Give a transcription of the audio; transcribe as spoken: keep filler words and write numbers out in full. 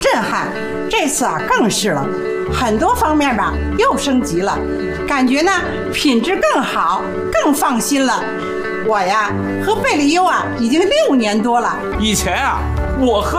震撼。这次啊更是了，很多方面吧又升级了，感觉呢品质更好，更放心了。我呀喝贝利优啊已经六年多了。 以前啊我喝